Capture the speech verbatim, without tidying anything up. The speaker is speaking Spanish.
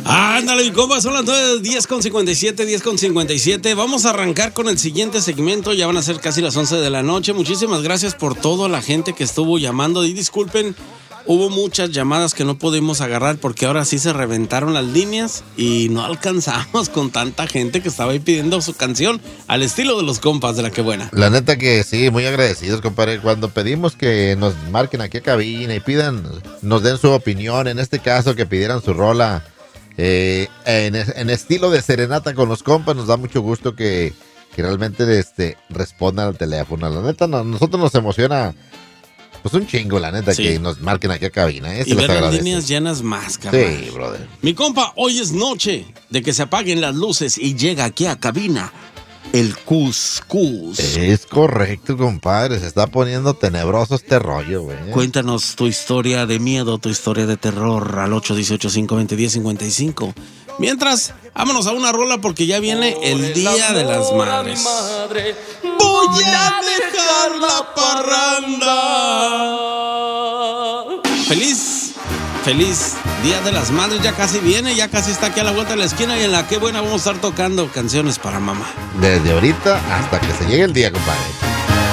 Ándale, mi compa, son las diez con cincuenta y siete, diez con cincuenta y siete. Vamos a arrancar con el siguiente segmento. Ya van a ser casi las once de la noche. Muchísimas gracias por toda la gente que estuvo llamando. Y disculpen, hubo muchas llamadas que no pudimos agarrar porque ahora sí se reventaron las líneas y no alcanzamos con tanta gente que estaba ahí pidiendo su canción al estilo de los compas de La Que Buena. La neta que sí, muy agradecidos, compadre. Cuando pedimos que nos marquen aquí a cabina y pidan, nos den su opinión, en este caso que pidieran su rola eh, en, en estilo de serenata con los compas, nos da mucho gusto que, que realmente este, respondan al teléfono. La neta, no, nosotros nos emociona. Pues un chingo, la neta, sí, que nos marquen aquí a cabina. ¿eh? Y ver las líneas llenas más, cabrón. Sí, brother. Mi compa, hoy es noche de que se apaguen las luces y llega aquí a cabina el Cuscús. Es correcto, compadre. Se está poniendo tenebroso este rollo, güey. Cuéntanos tu historia de miedo, tu historia de terror al ocho uno ocho, cinco dos cero, cinco cinco. Mientras, vámonos a una rola porque ya viene el Día de las Madres. Madre, voy a dejar la parranda. Feliz, feliz Día de las Madres. Ya casi viene, ya casi está aquí a la vuelta de la esquina. Y en La Que Buena vamos a estar tocando canciones para mamá. Desde ahorita hasta que se llegue el día, compadre.